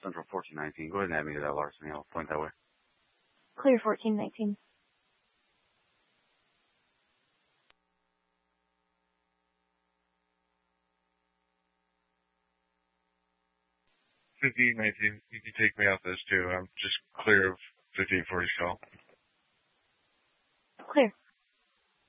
Central 1419. Go ahead and add me to that larceny. I'll point that way. Clear 1419. You can take me off this too. I'm just clear of 1540 Shell. Clear.